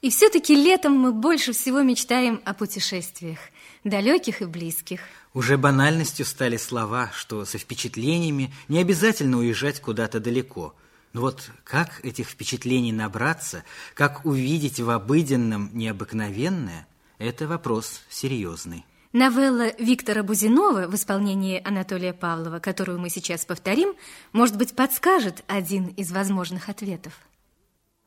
И все-таки летом мы больше всего мечтаем о путешествиях, далеких и близких. Уже банальностью стали слова, что со впечатлениями не обязательно уезжать куда-то далеко. Но вот как этих впечатлений набраться, как увидеть в обыденном необыкновенное, это вопрос серьезный. Новелла Виктора Бузинова в исполнении Анатолия Павлова, которую мы сейчас повторим, может быть, подскажет один из возможных ответов.